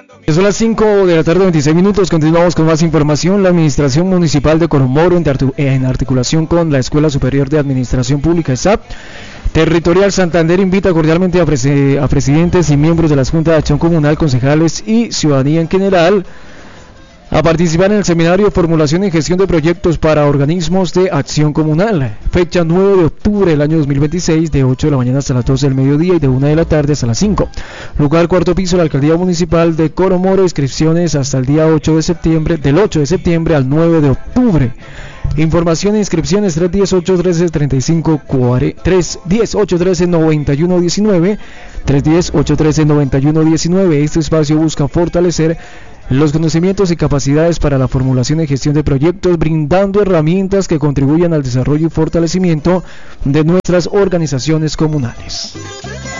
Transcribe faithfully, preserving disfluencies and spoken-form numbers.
Son las cinco de la tarde, veintiséis minutos. Continuamos con más información. La Administración Municipal de Coromoro, en articulación con la Escuela Superior de Administración Pública, S A P Territorial Santander, invita cordialmente a, prese- a presidentes y miembros de las Juntas de Acción Comunal, concejales y ciudadanía en general a participar en el seminario Formulación y Gestión de Proyectos para Organismos de Acción Comunal. Fecha nueve de octubre del año dos mil veintiséis, de ocho de la mañana hasta las doce del mediodía y de una de la tarde hasta las cinco. Lugar cuarto piso, la Alcaldía Municipal de Coromoro. Inscripciones hasta el día ocho de septiembre, del ocho de septiembre al nueve de octubre. Información e inscripciones tres uno cero, ocho uno tres, tres cinco cuatro cero, tres uno cero, ocho uno tres, nueve uno uno nueve, tres uno cero, ocho uno tres, nueve uno uno nueve. Este espacio busca fortalecer los conocimientos y capacidades para la formulación y gestión de proyectos, brindando herramientas que contribuyan al desarrollo y fortalecimiento de nuestras organizaciones comunales.